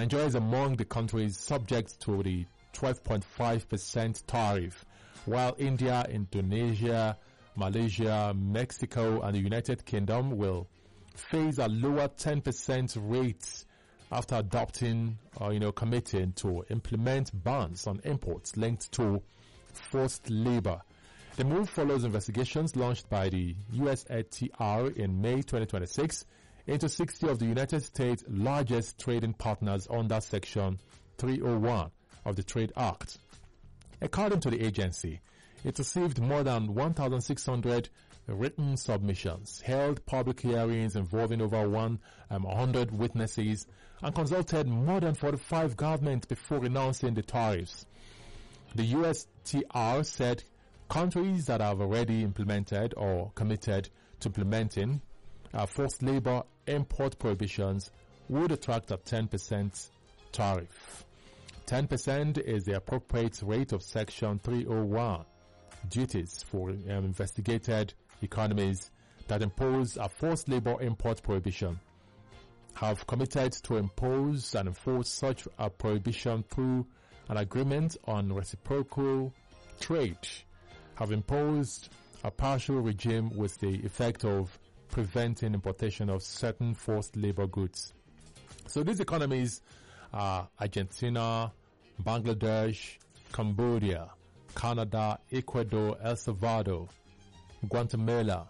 Nigeria is among the countries subject to the 12.5% tariff, while India, Indonesia, Malaysia, Mexico, and the United Kingdom will face a lower 10% rate after adopting or committing to implement bans on imports linked to forced labor. The move follows investigations launched by the USTR in May 2026 into 60 of the United States' largest trading partners under Section 301 of the Trade Act. According to the agency, it received more than 1,600 written submissions, held public hearings involving over 100 witnesses, and consulted more than 45 governments before announcing the tariffs. The USTR said countries that have already implemented or committed to implementing forced labor import prohibitions would attract a 10% tariff. 10% is the appropriate rate of Section 301 duties for investigated economies that impose a forced labor import prohibition, have committed to impose and enforce such a prohibition through an agreement on reciprocal trade, have imposed a partial regime with the effect of preventing importation of certain forced labor goods. So these economies are Argentina, Bangladesh, Cambodia, Canada, Ecuador, El Salvador, Guatemala,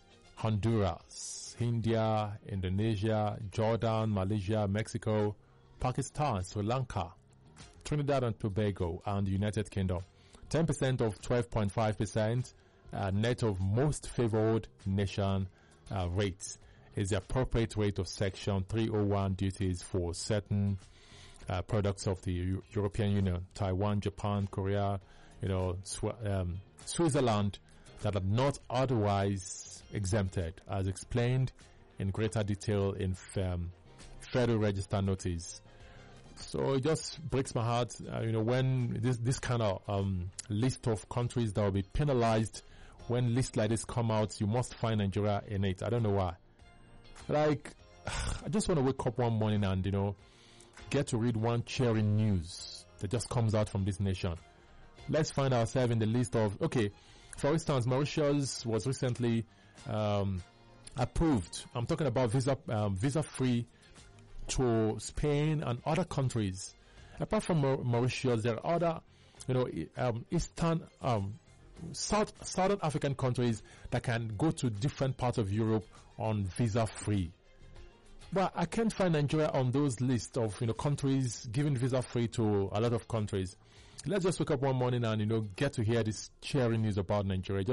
Honduras, India, Indonesia, Jordan, Malaysia, Mexico, Pakistan, Sri Lanka, Trinidad and Tobago, and the United Kingdom. 10% of 12.5% net of most favored nation rates is the appropriate rate of Section 301 duties for certain products of the European Union, Taiwan, Japan, Korea, Switzerland, that are not otherwise exempted, as explained in greater detail in Federal Register notice. So it just breaks my heart, when this kind of list of countries that will be penalized, when lists like this come out, you must find Nigeria in it. I don't know why. Like, I just want to wake up one morning and, get to read one cheering news that just comes out from this nation. Let's find ourselves in the list of, for instance, Mauritius was recently approved. I'm talking about visa-free to Spain and other countries. Apart from Mauritius, there are other, Eastern, Southern African countries that can go to different parts of Europe on visa-free. But I can't find Nigeria on those lists of, countries giving visa-free to a lot of countries. Let's just wake up one morning and, get to hear this cheering news about Nigeria.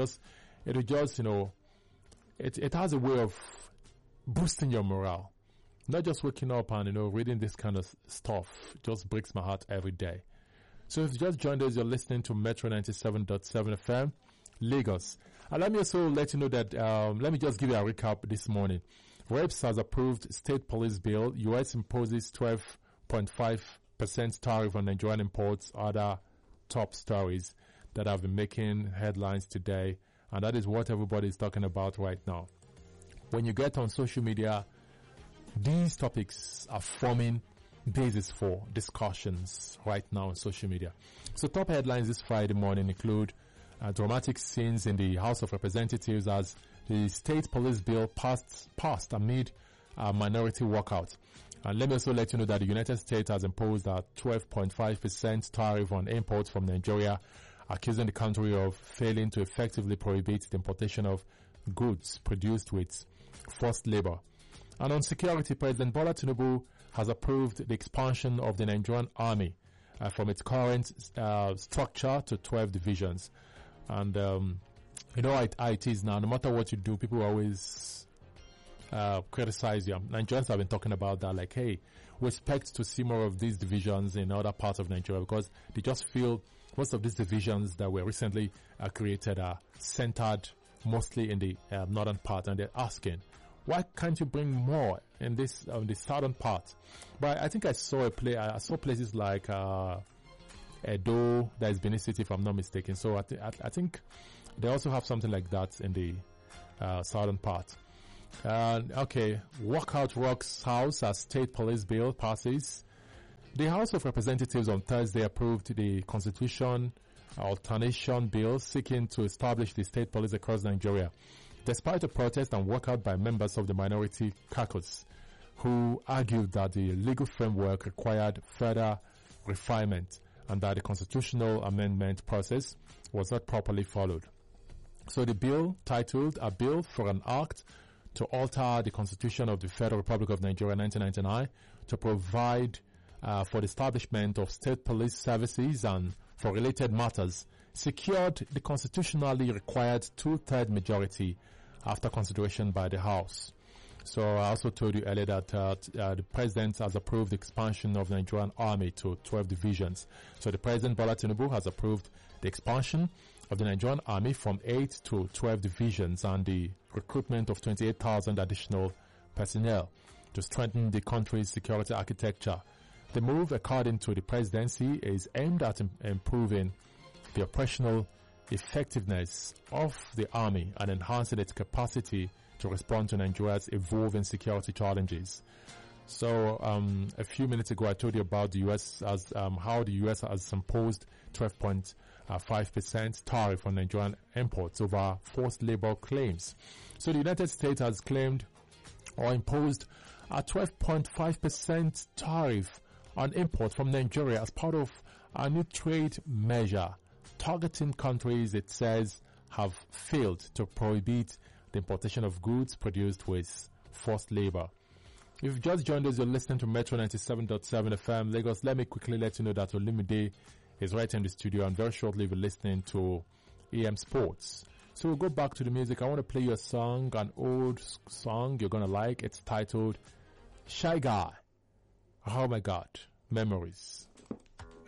It has a way of boosting your morale. Not just waking up and, reading this kind of stuff. It just breaks my heart every day. So if you just joined us, you're listening to Metro 97.7 FM, Lagos. And let me also let you know that, let me just give you a recap this morning. REPS has approved state police bill. US imposes 12.5% tariff on Nigerian imports. Other top stories that have been making headlines today. And that is what everybody is talking about right now. When you get on social media, these topics are forming basis for discussions right now on social media. So top headlines this Friday morning include dramatic scenes in the House of Representatives as the state police bill passed amid a minority walkout. And let me also let you know that the United States has imposed a 12.5% tariff on imports from Nigeria, accusing the country of failing to effectively prohibit the importation of goods produced with forced labor. And on security, President Bola Tinubu has approved the expansion of the Nigerian army from its current structure to 12 divisions. And how it is now. No matter what you do, people always criticize you. Nigerians have been talking about that, like, hey, we expect to see more of these divisions in other parts of Nigeria because they just feel most of these divisions that were recently created are centered mostly in the northern part, and they're asking, why can't you bring more in this the southern part? But I think I saw places like Edo, that is Benin City, if I'm not mistaken. So I think they also have something like that in the southern part. Walkout rocks house as state police bill passes. The House of Representatives on Thursday approved the Constitution Alternation Bill seeking to establish the state police across Nigeria, despite a protest and walkout by members of the minority caucus, who argued that the legal framework required further refinement and that the constitutional amendment process was not properly followed. So the bill, titled A Bill for an Act to Alter the Constitution of the Federal Republic of Nigeria 1999 to provide for the establishment of state police services and for related matters, secured the constitutionally required two-third majority after consideration by the House. So I also told you earlier that the President has approved the expansion of the Nigerian Army to 12 divisions. So the President, Bola Tinubu, has approved the expansion of the Nigerian Army from 8 to 12 divisions and the recruitment of 28,000 additional personnel to strengthen the country's security architecture. The move, according to the presidency, is aimed at improving the operational effectiveness of the army and enhancing its capacity to respond to Nigeria's evolving security challenges. So, a few minutes ago, I told you about the U.S. as how the U.S. has imposed 12.5% tariff on Nigerian imports over forced labor claims. So, the United States has claimed or imposed a 12.5% tariff on imports from Nigeria as part of a new trade measure targeting countries it says have failed to prohibit the importation of goods produced with forced labor. If you've just joined us, you're listening to Metro 97.7 FM Lagos. Let me quickly let you know that Olumide is right in the studio, and very shortly we're listening to AM Sports. So we'll go back to the music. I want to play you a song, an old song you're going to like. It's titled Shy Guy. Oh my God, memories.